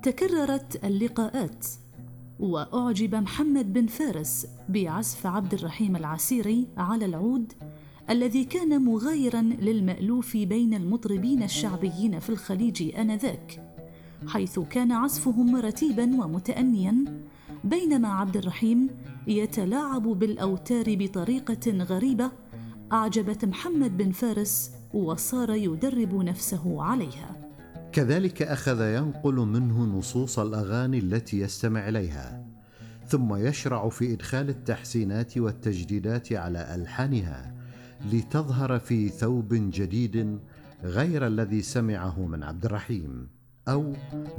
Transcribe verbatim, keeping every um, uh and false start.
تكررت اللقاءات، وأعجب محمد بن فارس بعزف عبد الرحيم العسيري على العود الذي كان مغايراً للمألوف بين المطربين الشعبيين في الخليج آنذاك، حيث كان عزفهم رتيباً ومتأنياً، بينما عبد الرحيم يتلاعب بالأوتار بطريقة غريبة أعجبت محمد بن فارس وصار يدرب نفسه عليها. كذلك أخذ ينقل منه نصوص الأغاني التي يستمع إليها، ثم يشرع في إدخال التحسينات والتجديدات على ألحانها لتظهر في ثوب جديد غير الذي سمعه من عبد الرحيم، أو